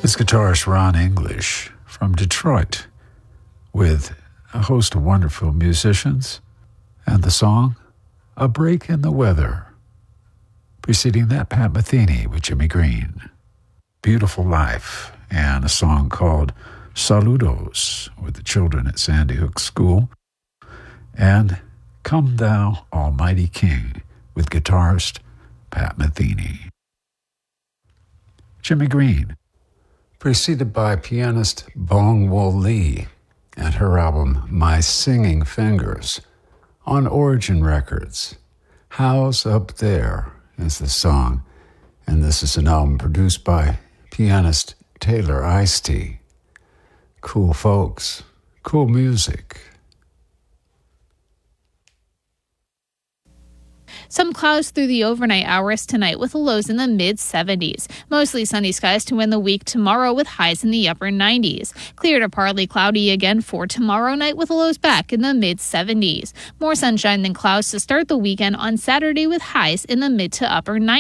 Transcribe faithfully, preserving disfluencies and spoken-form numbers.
This guitarist Ron English from Detroit with a host of wonderful musicians, and the song, A Break in the Weather. Preceding that, Pat Metheny with Jimmy Green, Beautiful Life, and a song called Saludos with the children at Sandy Hook School, and Come Thou Almighty King with guitarist Pat Metheny. Jimmy Green, preceded by pianist Bong Wo Lee and her album My Singing Fingers on Origin Records. House Up There is the song, and this is an album produced by pianist Taylor Ice-T. Cool folks, cool music. Some clouds through the overnight hours tonight with lows in the mid seventies. Mostly sunny skies to end the week tomorrow with highs in the upper nineties. Clear to partly cloudy again for tomorrow night with lows back in the mid seventies. More sunshine than clouds to start the weekend on Saturday with highs in the mid to upper nineties.